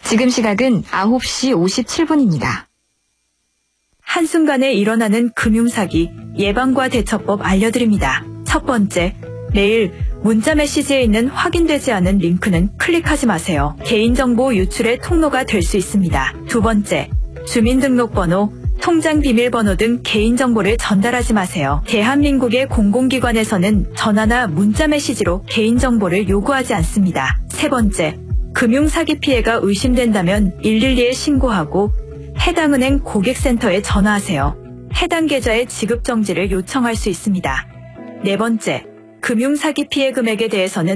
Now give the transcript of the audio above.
지금 시각은 9시 57분입니다. 한순간에 일어나는 금융사기 예방과 대처법 알려드립니다. 첫 번째, 매일 문자 메시지에 있는 확인되지 않은 링크는 클릭하지 마세요. 개인정보 유출의 통로가 될 수 있습니다. 두 번째, 주민등록번호, 통장 비밀번호 등 개인정보를 전달하지 마세요. 대한민국의 공공기관에서는 전화나 문자 메시지로 개인정보를 요구하지 않습니다. 세 번째, 금융사기 피해가 의심된다면 112에 신고하고 해당 은행 고객센터에 전화하세요. 해당 계좌의 지급 정지를 요청할 수 있습니다. 네 번째, 금융사기 피해 금액에 대해서는